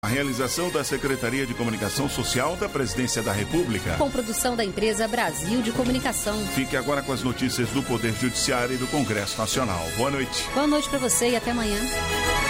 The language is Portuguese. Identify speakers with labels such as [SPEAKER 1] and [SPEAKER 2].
[SPEAKER 1] A realização da Secretaria de Comunicação Social da Presidência da República.
[SPEAKER 2] Com produção da empresa Brasil de Comunicação.
[SPEAKER 1] Fique agora com as notícias do Poder Judiciário e do Congresso Nacional. Boa noite.
[SPEAKER 2] Boa noite para você e até amanhã.